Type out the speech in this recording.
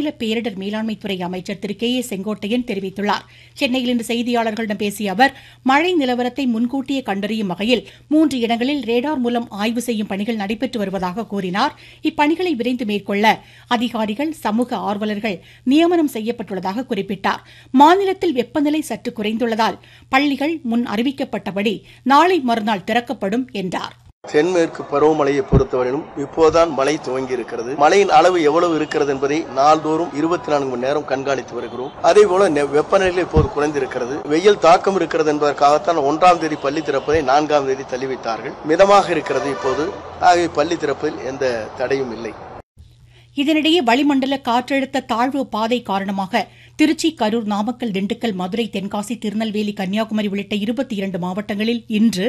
மாநில பேரிடர் மேலாண்மைத்துறை அமைச்சர் திரு கே ஏ செங்கோட்டையன் தெரிவித்துள்ளார். சென்னையில் இன்று செய்தியாளர்களிடம் பேசிய அவர், மழை நிலவரத்தை முன்கூட்டியே கண்டறியும் வகையில் 3 இடங்களில் ரேடார் மூலம் ஆய்வு செய்யும் பணிகள் நடைபெற்று வருவதாக கூறினார். இப்பணிகளை விரைந்து மேற்கொள்ள அதிகாரிகள், சமூக ஆர்வலர்கள் நியமனம் செய்யப்பட்டுள்ளதாக குறிப்பிட்டார். மாநிலத்தில் வெப்பநிலை சற்று குறைந்துள்ளதால் பள்ளிகள் முன் அறிவிக்கப்பட்டபடி நாளை மறுநாள் திறக்கப்படும் என்றார். தென்மேற்கு பருவமழையை பொறுத்தவரையிலும் இப்போதுதான் மழை துவங்கி இருக்கிறது. மழையின் அளவு எவ்வளவு இருக்கிறது என்பதை நாள்தோறும் 24 மணி நேரம் கண்காணித்து வருகிறோம். அதேபோல வெப்பநிலை இப்போது குறைந்திருக்கிறது. வெயில் தாக்கம் இருக்கிறது என்பதற்காகத்தான் 1ஆம் தேதி பள்ளி திறப்பதை 4ஆம் தேதி தள்ளிவைத்தார்கள். மிதமாக இருக்கிறது இப்போது. ஆகவே பள்ளி திறப்பதில் எந்த தடையும் இல்லை. இதனிடையே வளிமண்டல காற்றழுத்த தாழ்வு பாதை காரணமாக திருச்சி, கரூர், நாமக்கல், திண்டுக்கல், மதுரை, தென்காசி, திருநெல்வேலி, கன்னியாகுமரி உள்ளிட்ட 22 மாவட்டங்களில் இன்று